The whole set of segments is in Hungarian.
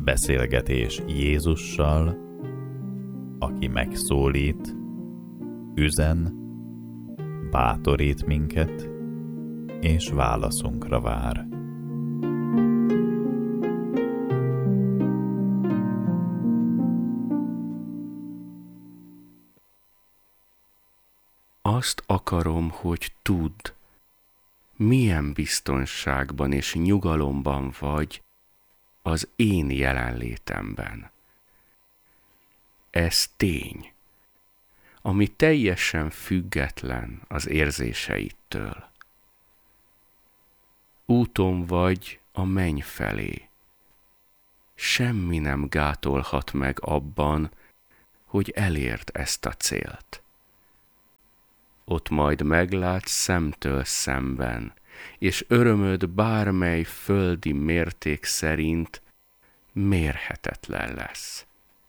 Beszélgetés Jézussal, aki megszólít, üzen, bátorít minket, és válaszunkra vár. Azt akarom, hogy tudd, milyen biztonságban és nyugalomban vagy az én jelenlétemben. Ez tény, ami teljesen független az érzéseidtől. Úton vagy a menny felé. Semmi nem gátolhat meg abban, hogy elérd ezt a célt. Ott majd meglátsz szemtől szemben, és örömöd bármely földi mérték szerint mérhetetlen lesz.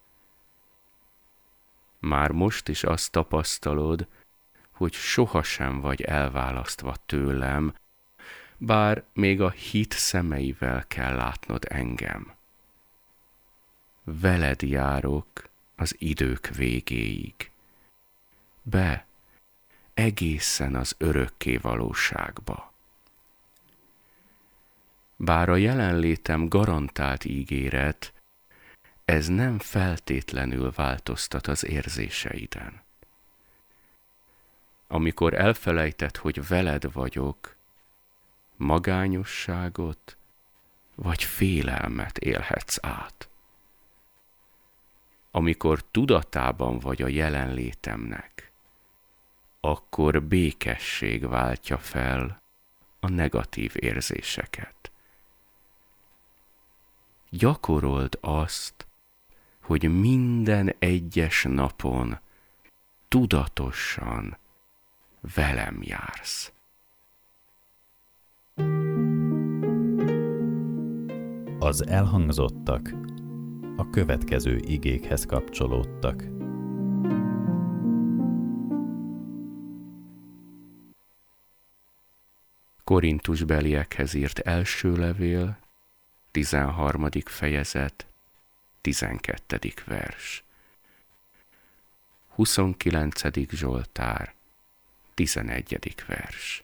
Már most is azt tapasztalod, hogy sohasem vagy elválasztva tőlem, bár még a hit szemeivel kell látnod engem. Veled járok az idők végéig. Egészen az örökké valóságba. Bár a jelenlétem garantált ígéret, ez nem feltétlenül változtat az érzéseiden. Amikor elfelejted, hogy veled vagyok, magányosságot vagy félelmet élhetsz át. Amikor tudatában vagy a jelenlétemnek, akkor békesség váltja fel a negatív érzéseket. Gyakorold azt, hogy minden egyes napon tudatosan velem jársz. Az elhangzottak a következő igékhez kapcsolódtak. Korintusbeliekhez írt első levél, 13. fejezet, 12. vers. 29. Zsoltár, 11. vers.